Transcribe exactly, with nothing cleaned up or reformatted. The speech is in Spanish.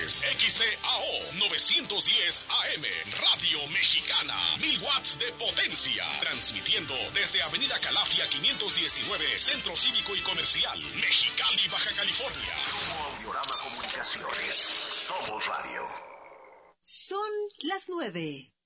es X C A O novecientos diez A M, Radio Mexicana, mil watts de potencia, transmitiendo desde Avenida Calafia quinientos diecinueve, Centro Cívico y Comercial, Mexicali, Baja California. Como Audiorama Comunicaciones, somos radio. Son las nueve.